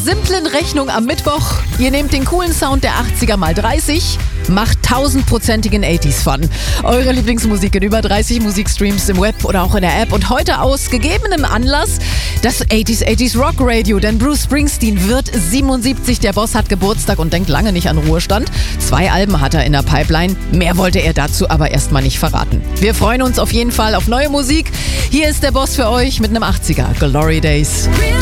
Simplen Rechnung am Mittwoch. Ihr nehmt den coolen Sound der 80er mal 30, macht 1000%igen 80s-Fun. Eure Lieblingsmusik in über 30 Musikstreams im Web oder auch in der App. Und heute aus gegebenem Anlass das 80s Rock Radio. Denn Bruce Springsteen wird 77. Der Boss hat Geburtstag und denkt lange nicht an Ruhestand. 2 Alben hat er in der Pipeline. Mehr wollte er dazu aber erstmal nicht verraten. Wir freuen uns auf jeden Fall auf neue Musik. Hier ist der Boss für euch mit einem 80er Glory Days.